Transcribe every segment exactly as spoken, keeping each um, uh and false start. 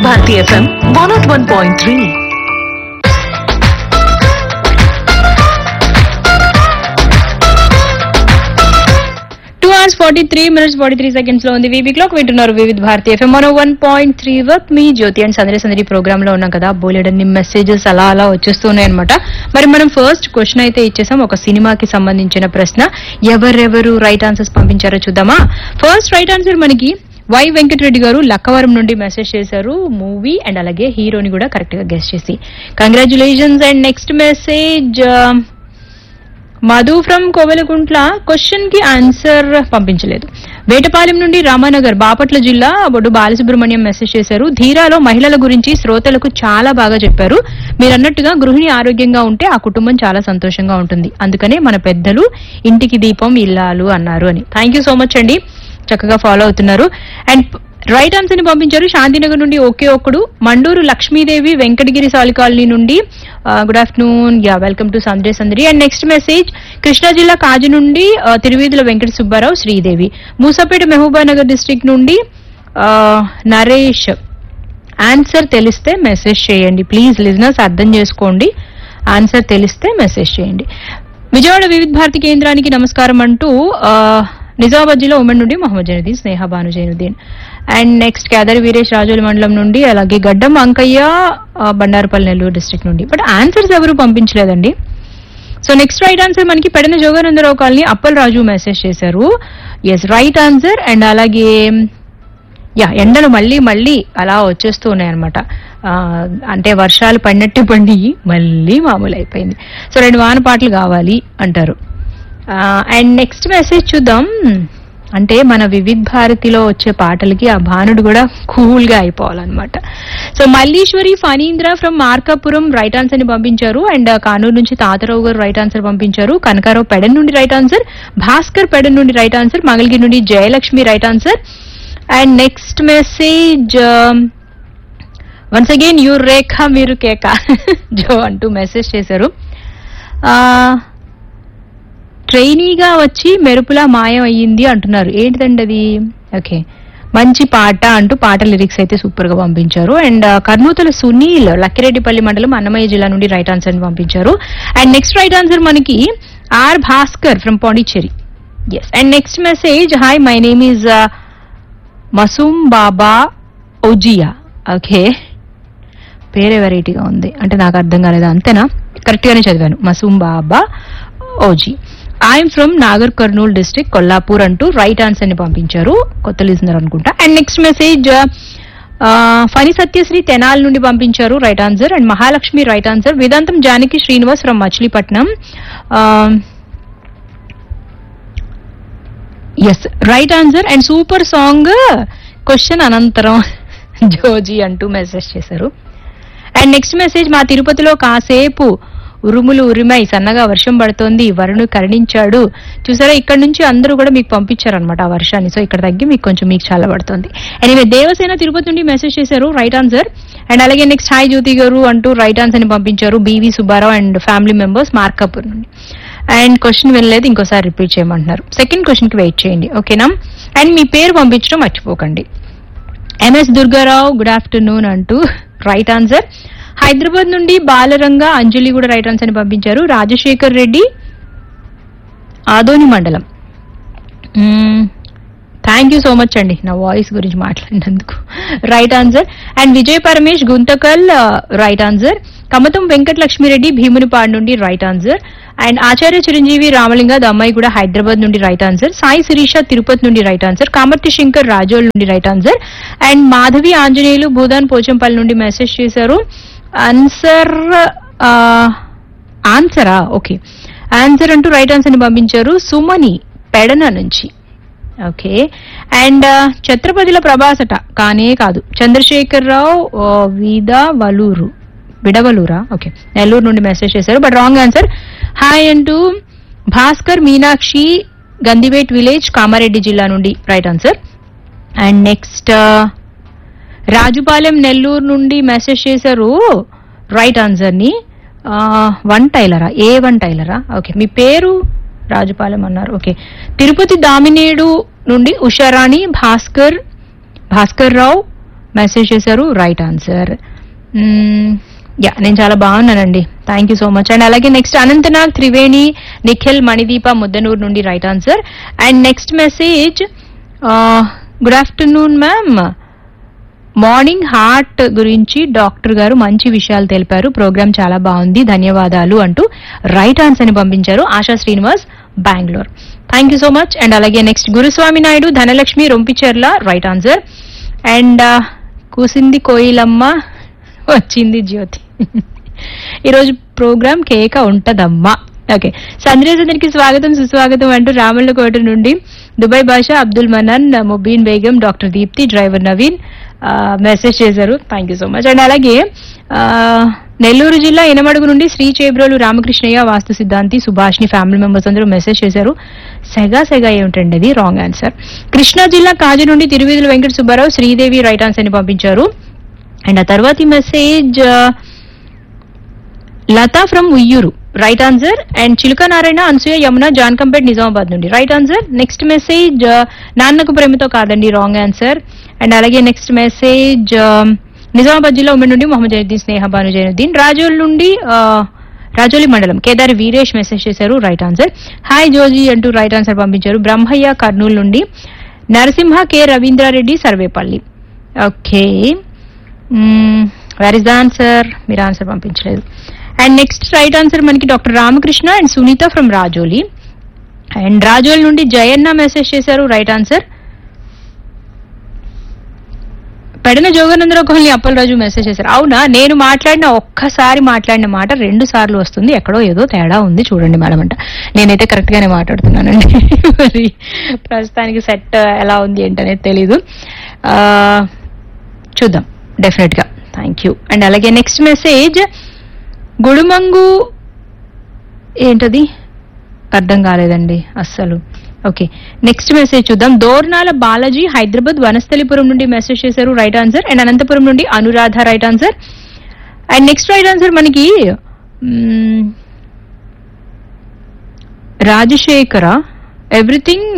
Bharati FM one not one point three. Two hours forty three minutes forty three seconds లో ఉంది VV clock. వింటున్నారు వివిధ Bharati FM one one point three work me Jyothi and సందడి సందడి programme లో ఉన్నాం కదా. బోలెడన్ని మెసేజెస్ అలా అలా వచ్చేస్తున్నాయి అనమాట. మరి మనం ఫస్ట్ క్వశ్చన్ అయితే ఇచ్చేసాం, ఒక సినిమాకి సంబంధించిన ప్రశ్న. ఎవరెవరు రైట్ ఆన్సర్స్ పంపించారో చూద్దామా. ఫస్ట్ రైట్ ఆన్సర్ మనకి వై వెంకటరెడ్డి గారు లక్కవరం నుండి మెసేజ్ చేశారు. మూవీ అండ్ అలాగే హీరోని కూడా కరెక్ట్ గా గెస్ట్ చేసి congratulations. And next message Madhu from Kovelakuntla. Question కి ఆన్సర్ పంపించలేదు. వేటపాలెం నుండి రామానగర్ బాపట్ల జిల్లా బొడ్డు బాలసుబ్రహ్మణ్యం మెసేజ్ చేశారు. ధీరాలో మహిళల గురించి శ్రోతలకు చాలా బాగా చెప్పారు. మీరు అన్నట్టుగా గృహిణి ఆరోగ్యంగా ఉంటే ఆ కుటుంబం చాలా సంతోషంగా ఉంటుంది, అందుకనే మన పెద్దలు ఇంటికి దీపం ఇల్లాలు అన్నారు అని. థ్యాంక్ యూ సో మచ్ అండి, చక్కగా ఫాలో అవుతున్నారు. అండ్ రైట్ ఆన్సర్ ని పంపించారు శాంతినగర్ నుండి ఒకే ఒక్కడు. మండూరు లక్ష్మీదేవి వెంకటగిరి సాలి కాలనీ నుండి good afternoon, yeah welcome to సందడి సందడి. అండ్ నెక్స్ట్ మెసేజ్ కృష్ణా జిల్లా కాజు నుండి తిరువీధుల వెంకట సుబ్బారావు శ్రీదేవి. మూసాపేట మహబూబానగర్ డిస్ట్రిక్ట్ నుండి నరేష్. ఆన్సర్ తెలిస్తే మెసేజ్ చేయండి ప్లీజ్, లిజనర్స్ అర్థం చేసుకోండి. ఆన్సర్ తెలిస్తే మెసేజ్ చేయండి. విజయవాడ వివిధ భారతి కేంద్రానికి నమస్కారం అంటూ నిజామాబాద్ జిల్లా ఉమెన్ నుండి మొహమ్మద్ జైనుద్దీన్, స్నేహ భాను జైనుద్దీన్. అండ్ నెక్స్ట్ కేదారి వీరేష్ రాజోలి మండలం నుండి, అలాగే గడ్డం అంకయ్య బండారుపల్లి నెల్లూరు డిస్ట్రిక్ట్ నుండి. బట్ ఆన్సర్స్ ఎవరు పంపించలేదండి. సో నెక్స్ట్ రైట్ ఆన్సర్ మనకి పెడన జోగానందరావు కాలనీ అప్పల్ రాజు మెసేజ్ చేశారు. Yes right answer. అండ్ అలాగే యా ఎండలు మళ్ళీ మళ్ళీ అలా వచ్చేస్తూ ఉన్నాయన్నమాట. అంటే వర్షాలు పడినట్టు పండి మళ్ళీ మామూలు అయిపోయింది. సో రెండు వాన పాటలు కావాలి అంటారు. అండ్ నెక్స్ట్ మెసేజ్ చూద్దాం. అంటే మన వివిధ భారతిలో వచ్చే పాటలకి ఆ భానుడు కూడా కూల్ గా అయిపోవాలన్నమాట. So Malleswari Phanindra from Markapuram right answer ని పంపించారు. అండ్ కానూరు నుంచి తాతారావు గారు రైట్ ఆన్సర్ పంపించారు. కనకారావు పెడన్ నుండి రైట్ ఆన్సర్. భాస్కర్ పెడన్ నుండి రైట్ ఆన్సర్. మంగళగిరి నుండి Jayalakshmi right answer. And next message once again you రేఖ మీరు కేక జో అంటూ మెసేజ్ చేశారు. ట్రైనీగా వచ్చి మెరుపులా మాయం అయ్యింది అంటున్నారు. ఏంటిదండి అది? ఓకే, మంచి పాట అంటూ పాట లిరిక్స్ అయితే సూపర్ గా పంపించారు. అండ్ కర్నూతల సునీల్ లక్కిరెడ్డిపల్లి మండలం అన్నమయ్య జిల్లా నుండి రైట్ ఆన్సర్ ని పంపించారు. అండ్ నెక్స్ట్ రైట్ ఆన్సర్ మనకి are Bhaskar from Pondicherry. Yes. And next message hi my name is Masoom Baba Ojea. Okay, పేరే వెరైటీగా ఉంది, అంటే నాకు అర్థం కాలేదా? అంతేనా? కరెక్ట్ గానే చదివాను. మసూమ్ బాబా OG. I'm from Nagar Kurnool district Kollapur అంటూ రైట్ ఆన్సర్ ని పంపించారు. కొత్త లిజనర్ అనుకుంటా. And next message Phani Satyasri Tenali నుండి పంపించారు right answer. And Mahalakshmi right answer. Vedantam Janaki Srinivas from Machilipatnam. Yes right answer. And super song question అనంతరం జోజీ అంటూ మెసేజ్ చేశారు. అండ్ నెక్స్ట్ మెసేజ్ మా తిరుపతిలో కాసేపు ఉరుములు ఉరిమై సన్నగా వర్షం పడుతోంది, వరుణు కరుణించాడు. చూసారా, ఇక్కడ నుంచి అందరూ కూడా మీకు పంపించారనమాట ఆ వర్షాన్ని. సో ఇక్కడ తగ్గి మీకు కొంచెం మీకు చాలా పడుతుంది. ఎనివే దేవసేన తిరుపతి నుండి మెసేజ్ చేశారు రైట్ ఆన్సర్. అండ్ అలాగే నెక్స్ట్ హాయ్ జ్యోతి గారు అంటూ రైట్ ఆన్సర్ ని పంపించారు BV Subbarao and family members Markapur నుండి. అండ్ క్వశ్చన్ వినలేదు, ఇంకోసారి రిపీట్ చేయమంటున్నారు. సెకండ్ క్వశ్చన్ కి వెయిట్ చేయండి, ఓకేనా? అండ్ మీ పేరు పంపించడం మర్చిపోకండి. ఎంఎస్ దుర్గారావు గుడ్ ఆఫ్టర్నూన్ అంటూ రైట్ ఆన్సర్. హైదరాబాద్ నుండి బాలరంగ అంజలి కూడా రైట్ ఆన్సర్ ని పంపించారు. రాజశేఖర్ రెడ్డి ఆదోని మండలం. థ్యాంక్ యూ సో మచ్ అండి నా వాయిస్ గురించి మాట్లాడినందుకు. Right answer. And Vijay Paramesh Guntakal right answer. Kamatham Venkatalakshmi Reddy Bheemunipadu నుండి రైట్ ఆన్సర్. అండ్ ఆచార్య చిరంజీవి రామలింగ దమ్మాయి కూడా హైదరాబాద్ నుండి రైట్ ఆన్సర్. సాయి శిరీష తిరుపతి నుండి రైట్ ఆన్సర్. కామర్తి శంకర్ రాజోల్ నుండి right answer. And Madhavi Anjaneyulu Bhoodan Pochampally నుండి మెసేజ్ చేశారు. ఆన్సర్ ఆన్సరా ఓకే ఆన్సర్ అంటూ రైట్ ఆన్సర్ ని పంపించారు సుమని పెడన నుంచి. ఓకే. అండ్ ఛత్రపతిల ప్రభాసట కానే కాదు. చంద్రశేఖర్ రావు వీదా వలూరు విడవలూరా ఓకే నెల్లూరు నుండి మెసేజ్ చేశారు, బట్ రాంగ్ ఆన్సర్. హాయ్ అంటూ భాస్కర్ మీనాక్షి గందివేట్ విలేజ్ కామారెడ్డి జిల్లా నుండి right answer. And next Rajupalem Nellore నుండి మెసేజ్ చేశారు రైట్ ఆన్సర్ ని. వన్ టైలరా ఏ వన్ టైలరా ఓకే మీ పేరు రాజుపాలెం అన్నారు. ఓకే. తిరుపతి దామినేడు నుండి ఉషారాణి భాస్కర్ భాస్కర్ రావు మెసేజ్ చేశారు, రైట్ ఆన్సర్. యా నేను చాలా బాగున్నానండి, thank you so much. And అలాగే నెక్స్ట్ అనంతనాగ్ త్రివేణి నిఖిల్ మణిదీప ముద్దనూరు నుండి right answer. And next message, good afternoon ma'am, morning heart గురించి డాక్టర్ గారు మంచి విషయాలు తెలిపారు, ప్రోగ్రామ్ చాలా బాగుంది, ధన్యవాదాలు అంటూ రైట్ ఆన్సర్ ని పంపించారు ASHA Srinivas Bengaluru. Thank you so much. And అలాగే next Guruswamy Naidu Dhanalakshmi Rompicherla right answer. And కూసింది కోయిలమ్మ వచ్చింది జ్యోతి, ఈరోజు ప్రోగ్రామ్ కేక ఉంటదమ్మా. ఓకే, సందేశానికి స్వాగతం సుస్వాగతం అంటూ రామళ్ళ కోట నుండి దుబాయ్ భాష Abdul మనాన్ Mubeen Begum doctor Deepti driver Naveen message చేశారు, thank you so much. And అలాగే నెల్లూరు జిల్లా ఇనమడుగు నుండి శ్రీ చేబ్రోలు రామకృష్ణయ్య వాస్తు సిద్ధాంతి సుభాష్ని ఫ్యామిలీ మెంబర్స్ అందరూ మెసేజ్ చేశారు, సెగా సెగా ఏమిటండి అది, రాంగ్ ఆన్సర్. కృష్ణా జిల్లా కాజు నుండి తిరువీధుల వెంకట సుబ్బారావు శ్రీదేవి రైట్ ఆన్సర్ ని పంపించారు. అండ్ ఆ తర్వాతి message Lata from Uyyuru right answer. And చిలుక నారాయణ అనసూయ యమున జాన్కంపేట్ నిజామాబాద్ నుండి right answer. Next message Nannaku Prematho కాదండి, రాంగ్ ఆన్సర్. అండ్ అలాగే నెక్స్ట్ మెసేజ్ నిజామాబాద్ జిల్లా ఉమెన్ నుండి మొహమ్మద్ జైనుద్దీన్ స్నేహ భాను జైనుద్దీన్ రాజోల్ నుండి రాజోలి మండలం కేదారి వీరేష్ మెసేజ్ చేశారు, రైట్ ఆన్సర్. హాయ్ జోజీ అంటూ రైట్ ఆన్సర్ పంపించారు బ్రహ్మయ్య కర్నూలు నుండి. Narasimha K Ravindra Reddy Sarvepalli. Okay, where is the answer, మీరు ఆన్సర్ పంపించలేదు. అండ్ నెక్స్ట్ రైట్ ఆన్సర్ మనకి doctor Ramakrishna and Sunitha from Rajoli. And Rajoli నుండి జయన్న మెసేజ్ చేశారు, right answer. Pedana Jogananda Rao Kohli Appalaraju message చేశారు, అవునా నేను మాట్లాడిన ఒక్కసారి మాట్లాడిన మాట రెండు సార్లు వస్తుంది, ఎక్కడో ఏదో తేడా ఉంది చూడండి మేడం అంట. నేనైతే కరెక్ట్ గానే మాట్లాడుతున్నానండి, మరి ప్రస్తుతానికి సెట్ ఎలా ఉంది ఏంటనేది తెలీదు, చూద్దాం డెఫినెట్ గా. Thank you. అండ్ అలాగే నెక్స్ట్ మెసేజ్ గుడుమంగు ఏంటది అర్థం కాలేదండి అస్సలు. ఓకే, నెక్స్ట్ మెసేజ్ చూద్దాం. దోర్నాల బాలాజీ హైదరాబాద్ వనస్థలిపురం నుండి మెసేజ్ చేశారు, రైట్ ఆన్సర్. అండ్ అనంతపురం నుండి Anuradha right answer. And next right answer మనకి రాజశేఖర ఎవ్రీథింగ్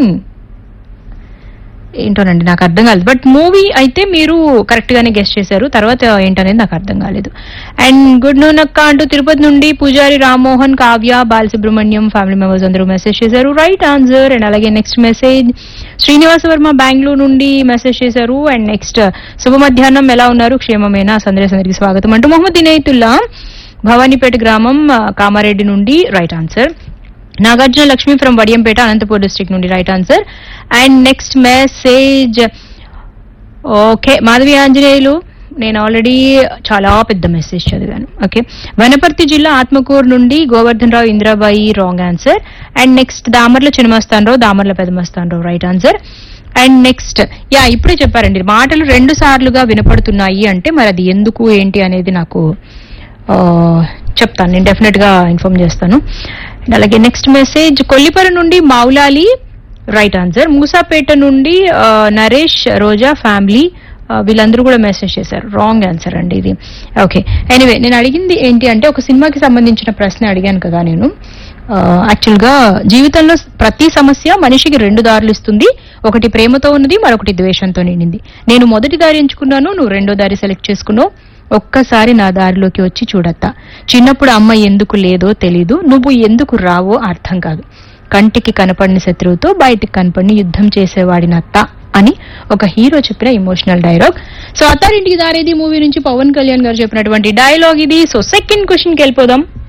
ఏంటోనండి నాకు అర్థం కాలేదు, బట్ మూవీ అయితే మీరు కరెక్ట్ గానే గెస్ట్ చేశారు, తర్వాత ఏంటనేది నాకు అర్థం కాలేదు. అండ్ గుడ్ నూన్ అక్క అంటూ తిరుపతి నుండి పూజారి రామ్మోహన్ కావ్య బాలసుబ్రహ్మణ్యం ఫ్యామిలీ మెంబర్స్ అందరూ మెసేజ్ చేశారు, రైట్ ఆన్సర్. అండ్ అలాగే నెక్స్ట్ మెసేజ్ శ్రీనివాస వర్మ బెంగళూరు నుండి మెసేజ్ చేశారు. అండ్ నెక్స్ట్ శుభ మధ్యాహ్నం ఎలా ఉన్నారు క్షేమమేనా సందేశానికి స్వాగతం అంటూ మొహమ్మద్ ఇనయతుల్లా భవానీపేట గ్రామం కామారెడ్డి నుండి right answer. Nagarjuna Lakshmi from Vadiyampeta Anantapur district నుండి right answer. And next message okay Madhavi Anjaneyulu, నేను ఆల్రెడీ చాలా పెద్ద మెసేజ్ చదివాను. ఓకే, వనపర్తి జిల్లా ఆత్మకూరు నుండి గోవర్ధన్ రావు Indirabai wrong answer. And next Damarla Chinamastan Rao Damarla Pedamastan Rao right answer. And next yeah ఇప్పుడే చెప్పారండి మాటలు రెండు సార్లుగా వినపడుతున్నాయి అంటే మరి అది ఎందుకు ఏంటి అనేది నాకు చెప్తాను, నేను డెఫినెట్ గా ఇన్ఫార్మ్ చేస్తాను. అలాగే నెక్స్ట్ మెసేజ్ కొల్లిపర నుండి మౌలాలి రైట్ ఆన్సర్. మూసాపేట నుండి నరేష్ రోజా ఫ్యామిలీ వీళ్ళందరూ కూడా మెసేజ్ చేశారు, రాంగ్ ఆన్సర్ అండి ఇది. ఓకే, ఎనీవే నేను అడిగింది ఏంటి అంటే ఒక సినిమాకి సంబంధించిన ప్రశ్న అడిగాను కదా నేను. యాక్చువల్ గా జీవితంలో ప్రతి సమస్య మనిషికి రెండు దారులు ఇస్తుంది, ఒకటి ప్రేమతో ఉన్నది, మరొకటి ద్వేషంతో నిండింది. నేను మొదటి దారి ఎంచుకున్నాను, నువ్వు రెండో దారి సెలెక్ట్ చేసుకున్నావు, ఒక్కసారి నా దారిలోకి వచ్చి చూడత్తా. చిన్నప్పుడు అమ్మ ఎందుకు లేదో తెలీదు, నువ్వు ఎందుకు రావో అర్థం కాదు, కంటికి కనపడిన శత్రువుతో బయటికి కనపడిని యుద్ధం చేసేవాడినత్త అని ఒక హీరో చెప్పిన emotional dialogue. So Attarintiki Daredi movie నుంచి పవన్ కళ్యాణ్ గారు చెప్పినటువంటి డైలాగ్ ఇది. సో సెకండ్ క్వశ్చన్కి వెళ్ళిపోదాం.